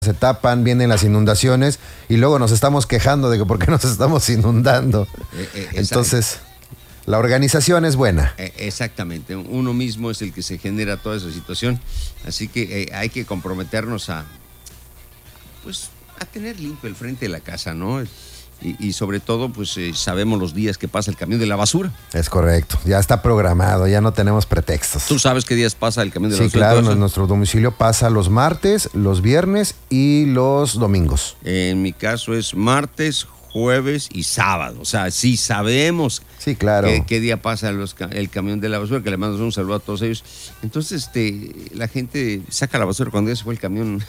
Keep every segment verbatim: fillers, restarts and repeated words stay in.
se tapan, vienen las inundaciones y luego nos estamos quejando de que por qué nos estamos inundando. Eh, eh, Entonces, la organización es buena. Eh, exactamente, uno mismo es el que se genera toda esa situación, así que eh, hay que comprometernos a, pues, a tener limpio el frente de la casa, ¿no? Y, y sobre todo, pues eh, sabemos los días que pasa el camión de la basura. Es correcto, ya está programado, ya no tenemos pretextos. ¿Tú sabes qué días pasa el camión de la sí, basura? Sí, claro, en nuestro domicilio pasa los martes, los viernes y los domingos. En mi caso es martes, jueves y sábado. O sea, sí sabemos sí, claro. qué, qué día pasa los, el camión de la basura, que le mandamos un saludo a todos ellos. Entonces, este, la gente saca la basura cuando ya se fue el camión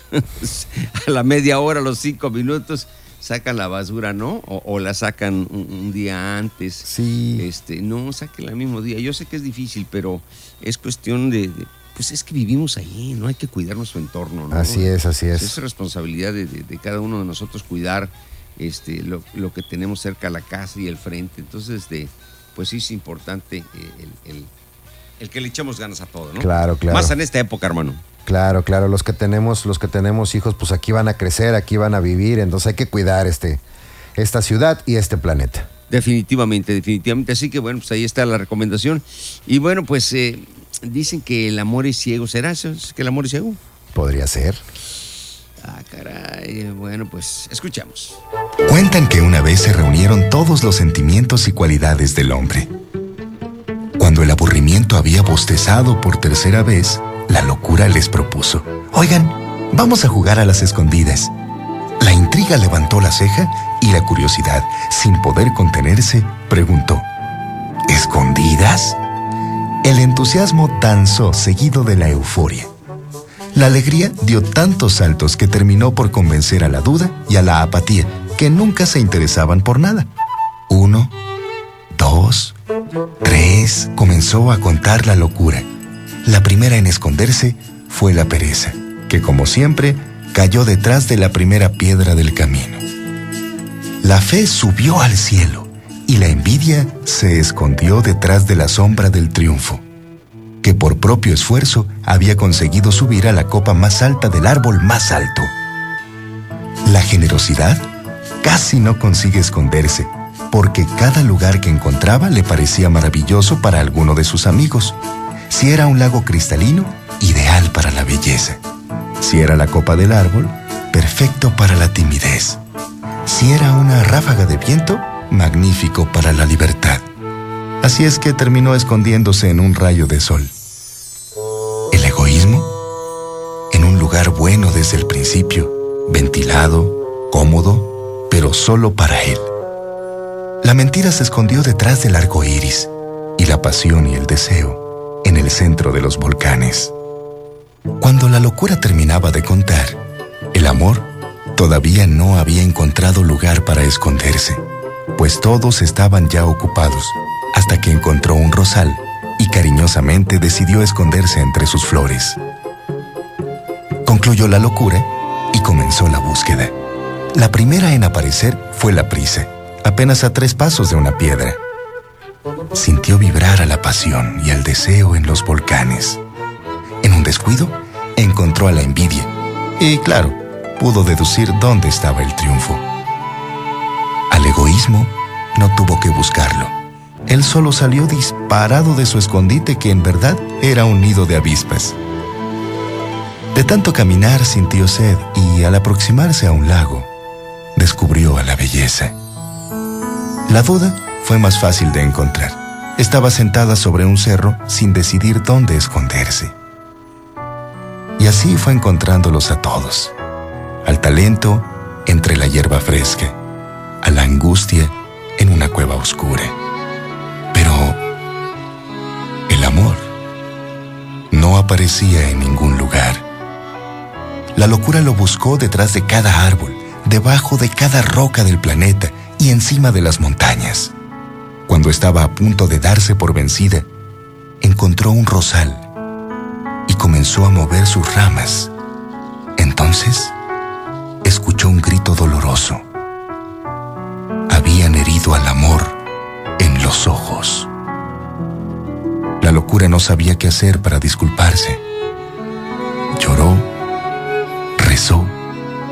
a la media hora, a los cinco minutos. Sacan la basura, ¿no? O, o la sacan un, un día antes. Sí. Este, no, saquen el mismo día. Yo sé que es difícil, pero es cuestión de, de, pues es que vivimos ahí, ¿no? Hay que cuidar nuestro entorno, ¿no? Así es, así es. Es responsabilidad de, de, de cada uno de nosotros cuidar este, lo, lo que tenemos cerca a la casa y el frente. Entonces, de, pues sí es importante eh, el, el, el que le echemos ganas a todo, ¿no? Claro, claro. Más en esta época, hermano. Claro, claro, los que tenemos, los que tenemos hijos, pues aquí van a crecer, aquí van a vivir, entonces hay que cuidar este, esta ciudad y este planeta. Definitivamente, definitivamente, así que bueno, pues ahí está la recomendación. Y bueno, pues eh, dicen que el amor es ciego, ¿será eso? ¿Es que el amor es ciego? Podría ser. Ah, caray, bueno, pues escuchamos. Cuentan que una vez se reunieron todos los sentimientos y cualidades del hombre. Cuando el aburrimiento había bostezado por tercera vez, la locura les propuso: oigan, vamos a jugar a las escondidas. La intriga levantó la ceja y la curiosidad, sin poder contenerse, preguntó: ¿escondidas? El entusiasmo danzó seguido de la euforia. La alegría dio tantos saltos que terminó por convencer a la duda y a la apatía, que nunca se interesaban por nada. Uno, dos, tres, comenzó a contar la locura. La primera en esconderse fue la pereza, que como siempre cayó detrás de la primera piedra del camino. La fe subió al cielo y la envidia se escondió detrás de la sombra del triunfo, que por propio esfuerzo había conseguido subir a la copa más alta del árbol más alto. La generosidad casi no consigue esconderse, porque cada lugar que encontraba le parecía maravilloso para alguno de sus amigos. Si era un lago cristalino, ideal para la belleza. Si era la copa del árbol, perfecto para la timidez. Si era una ráfaga de viento, magnífico para la libertad. Así es que terminó escondiéndose en un rayo de sol. El egoísmo, en un lugar bueno desde el principio, ventilado, cómodo, pero solo para él. La mentira se escondió detrás del arco iris, y la pasión y el deseo en el centro de los volcanes. Cuando la locura terminaba de contar, el amor todavía no había encontrado lugar para esconderse, pues todos estaban ya ocupados, hasta que encontró un rosal y cariñosamente decidió esconderse entre sus flores. Concluyó la locura y comenzó la búsqueda. La primera en aparecer fue la prisa, apenas a tres pasos de una piedra. Sintió vibrar a la pasión y al deseo en los volcanes. En un descuido, encontró a la envidia y, claro, pudo deducir dónde estaba el triunfo. Al egoísmo no tuvo que buscarlo. Él solo salió disparado de su escondite, que en verdad era un nido de avispas. De tanto caminar sintió sed y, al aproximarse a un lago, descubrió a la belleza. La duda fue más fácil de encontrar. Estaba sentada sobre un cerro sin decidir dónde esconderse. Y así fue encontrándolos a todos. Al talento entre la hierba fresca, a la angustia en una cueva oscura. Pero el amor no aparecía en ningún lugar. La locura lo buscó detrás de cada árbol, debajo de cada roca del planeta y encima de las montañas. Cuando estaba a punto de darse por vencida, encontró un rosal y comenzó a mover sus ramas. Entonces, escuchó un grito doloroso. Habían herido al amor en los ojos. La locura no sabía qué hacer para disculparse. Lloró, rezó